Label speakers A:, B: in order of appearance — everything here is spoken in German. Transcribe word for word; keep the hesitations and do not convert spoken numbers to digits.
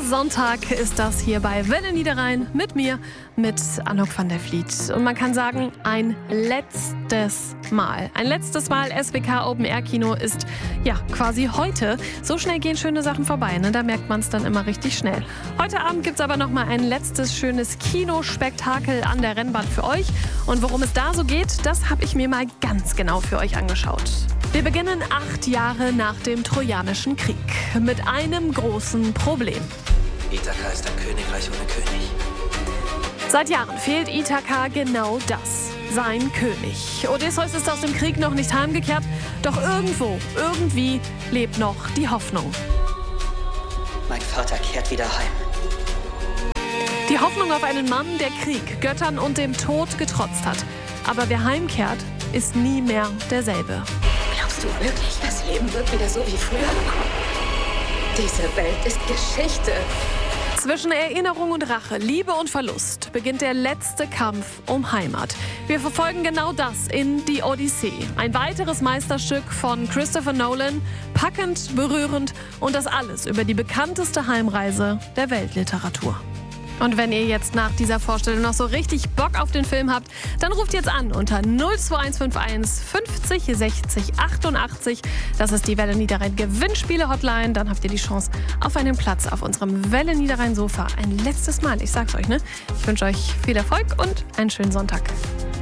A: Sonntag ist das hier bei Welle Niederrhein mit mir, mit Anouk van der Vliet. Und man kann sagen, ein letztes Mal. Ein letztes Mal S W K Open Air Kino ist ja quasi heute. So schnell gehen schöne Sachen vorbei, ne? Da merkt man es dann immer richtig schnell. Heute Abend gibt es aber noch mal ein letztes schönes Kinospektakel an der Rennbahn für euch. Und worum es da so geht, das habe ich mir mal ganz genau für euch angeschaut. Wir beginnen acht Jahre nach dem Trojanischen Krieg mit einem großen Problem.
B: Ithaka ist ein Königreich ohne König.
A: Seit Jahren fehlt Ithaka genau das, sein König. Odysseus ist aus dem Krieg noch nicht heimgekehrt, doch irgendwo, irgendwie lebt noch die Hoffnung.
B: Mein Vater kehrt wieder heim.
A: Die Hoffnung auf einen Mann, der Krieg, Göttern und dem Tod getrotzt hat. Aber wer heimkehrt, ist nie mehr derselbe.
C: Glaubst du wirklich, das Leben wird wieder so wie früher? Diese Welt ist Geschichte.
A: Zwischen Erinnerung und Rache, Liebe und Verlust beginnt der letzte Kampf um Heimat. Wir verfolgen genau das in Die Odyssee. Ein weiteres Meisterstück von Christopher Nolan, packend, berührend und das alles über die bekannteste Heimreise der Weltliteratur. Und wenn ihr jetzt nach dieser Vorstellung noch so richtig Bock auf den Film habt, dann ruft jetzt an unter null zwei eins fünf eins fünfzig sechzig achtundachtzig. Das ist die Welle Niederrhein Gewinnspiele-Hotline. Dann habt ihr die Chance auf einen Platz auf unserem Welle Niederrhein Sofa. Ein letztes Mal, ich sag's euch, ne? Ich wünsche euch viel Erfolg und einen schönen Sonntag.